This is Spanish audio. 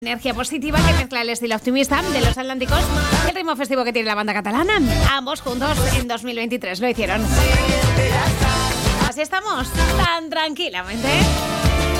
Energía positiva que mezcla el estilo optimista de Los Atlánticos y el ritmo festivo que tiene la banda catalana. Ambos juntos en 2023 lo hicieron. Así estamos, tan tranquilamente.